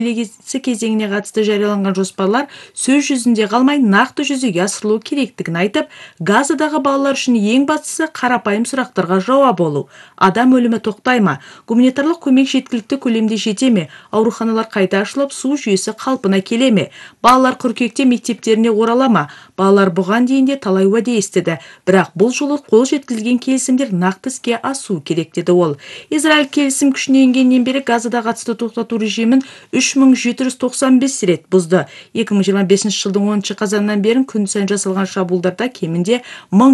кезеңіне қатысты жарияланған жоспарлар сөз жүзінде қалмай нақты жүзеге асырылу керектігін айтып, Газадағы балалар үшін ең бастысы қарапайым сұрақтарға жауап болу. Адам өлімі тоқтай ма? Гуманитарлық көмек жеткілікті көлемде жете ме? Ауруханалар қайта ашылып, су жүйесі қалпына келе ме? Балалар қыркүйекте мектептеріне орала ма? Балалар бұған дейін де талай уәде естіді, бірақ бұл жолы қол жеткізілген келісімдер нақты іске асуы керек деді ол. Израиль келісім күшіне енгеннен бері Газада қатысты тоқтату режимін 3795 рет бұзды. 2025 жылдың 10 қазаннан бері күн сайын жасалған шабуылдарда кемінде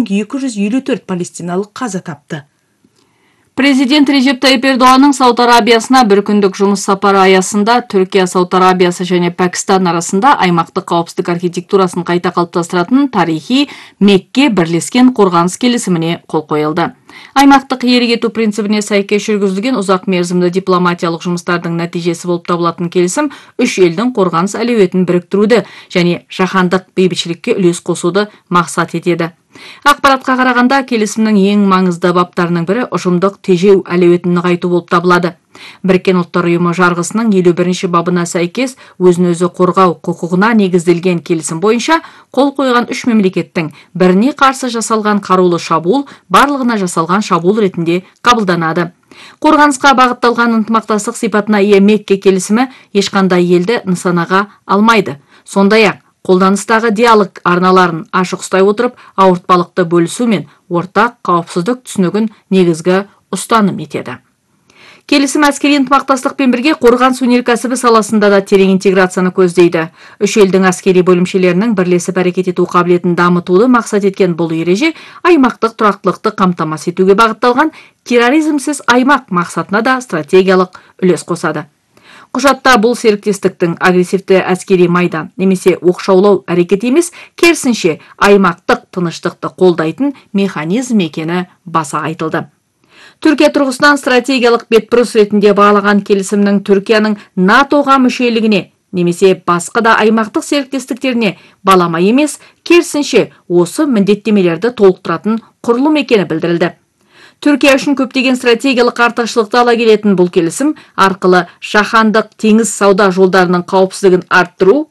1254 палестиналық қаза тапты. Президент Режеп Тайип Эрдоғанның Сауд Арабиясына бір күндік жұмыс сапары аясында Түркия, Сауд Арабиясы және Пәкістан арасында аймақтық қауіпсіздік архитектурасын қайта қалыптастыратын тарихи Мекке бірлескен қорғаныс келісіміне қол қойылды. Аймақтық иелік ету принцибіне сәйкес жүргізілген ұзақ мерзімді дипломатиялық жұмыстардың нәтижесі болып табылатын келісім үш елдің қорғаныс әлеуетін біріктіруді және жаһандық бейбітшілікке үлес қосуды мақсат етеді. Ақпаратқа қарағанда келісімнің ең маңызды баптарының бірі ұжымдық тежеу әлеуетін нығайту болып табылады. Біріккен ұлттар ұйымы жарғысының 51 бабына сәйкес өзін-өзі қорғау құқығына негізделген келісім бойынша қол қойған үш мемлекеттің біріне қарсы жасалған қарулы шабуыл барлығына жасалған шабуыл ретінде қабылданады. Қорғанысқа бағытталған ынтымақтастық сипатына ие Мекке келісімі ешқандай елді нысанаға алмайды. Сондай-ақ қолданыстағы диалог арналарын ашық ұстай отырып, ауыртпалықты бөлісу мен ортақ қауіпсіздік түсінігін негізгі ұстаным етеді. Келісім әскери ынтымақтастықпен бірге қорғаныс өнеркәсібі саласында да терең интеграцияны көздейді. Үш елдің әскери бөлімшелерінің бірлесіп әрекет ету қабілетін дамытуды мақсат еткен бұл ереже аймақтық тұрақтылықты қамтамасыз етуге бағытталған терроризмсіз аймақ мақсатына да стратегиялық үлес қосады. Құжатта бұл серіктестіктің агрессивті әскери майдан немесе оқшаулау әрекет емес, керісінше аймақтық тыныштықты қолдайтын механизм екені баса айтылды. Түркия тұрғысынан стратегиялық бетбұрыс ретінде бағалаған келісімнің Түркияның НАТО-ға мүшелігіне немесе басқа да аймақтық серіктестіктеріне балама емес, керісінше осы міндеттемелерді толықтыратын құрылым екені білдірілді. Түркия үшін көптеген стратегиялық артықшылықты ала келетін бұл келісім арқылы жаһандық теңіз сауда жолдарының қауіпсіздігін арттыру,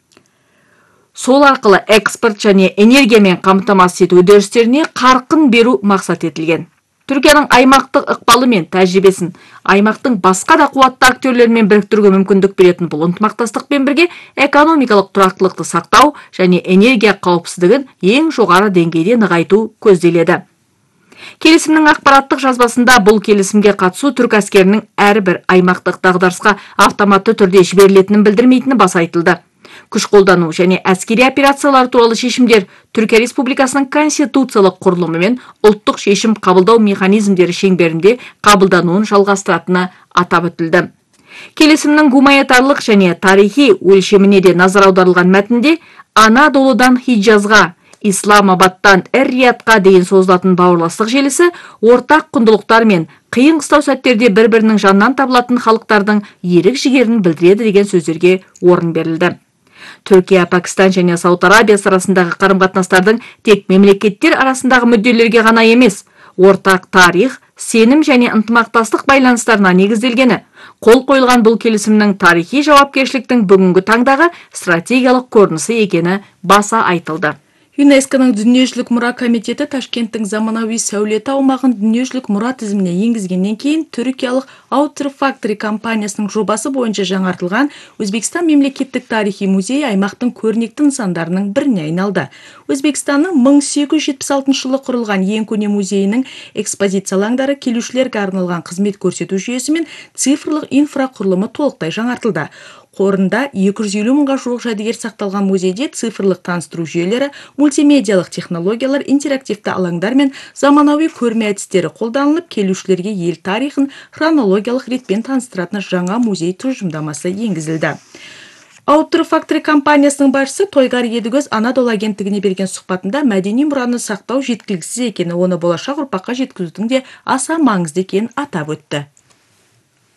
сол арқылы экспорт және энергиямен қамтамасыз ету үдерістеріне қарқын беру мақсат етілген. Түркияның аймақтық ықпалы мен тәжірибесін аймақтың басқа да қуатты актерлермен біріктіруге мүмкіндік беретін бұл ынтымақтастықпен бірге экономикалық тұрақтылықты сақтау және энергия қауіпсіздігін ең жоғары деңгейде нығайту көзделеді. Келісімнің ақпараттық жазбасында бұл келісімге қатысу түрк әскерінің әрбір аймақтық дағдарысқа автоматты түрде жіберілетінін білдірмейтіні баса айтылды. Күш қолдану және әскери операциялар туралы шешімдер Түркия Республикасының конституциялық құрылымы мен ұлттық шешім қабылдау механизмдері шеңберінде қабылдануын жалғастыратыны атап өтілді. Келісімнің гуманитарлық және тарихи өлшеміне де назар аударылған мәтінде Анадолудан Хиджазға, Исламабадтан Эр-Риядқа дейін созылатын бауырластық желісі ортақ құндылықтар мен қиын қыстау сәттерде бір-бірінің жанынан табылатын халықтардың ерік жігерін білдіреді деген сөздерге орын берілді. Түркия, Пәкістан және Сауд Арабиясы арасындағы қарым-қатынастардың тек мемлекеттер арасындағы мүдделерге ғана емес, ортақ тарих, сенім және ынтымақтастық байланыстарына негізделгені, қол қойылған бұл келісімнің тарихи жауапкершіліктің бүгінгі таңдағы стратегиялық көрінісі екені баса айтылды. ЮНЕСКО-ның дүниежүзілік мұра комитеті Ташкенттің заманауи сәулеті аумағын дүниежүзілік мұра тізіміне енгізгеннен кейін түркиялық Outer Factory компаниясының жобасы бойынша жаңартылған Өзбекстан мемлекеттік тарихи музейі аймақтың көрнекті нысандарының біріне айналды. Өзбекстанның 1876 жылы құрылған ең көне музейінің экспозиция алаңдары келушілерге арналған қызмет көрсету жүйесі мен цифрлық инфрақұрылымы толықтай жаңартылды. Қорында 250 мыңға жуық жәдігер сақталған музейде цифрлық таныстыру жүйелері, мультимедиялық технологиялар, интерактивті алаңдар мен заманауи көрме әдістері қолданылып, келушілерге ел тарихын хронологиялық ретпен таныстыратын жаңа музей тұжырымдамасы енгізілді. Outer Factory компаниясының басшысы Тойгар Едігөз Анадолу агенттігіне берген сұхбатында мәдени мұраны сақтау жеткіліксіз екені, оны болашақ ұрпаққа жеткізудің де аса маңызды екенін атап өтті.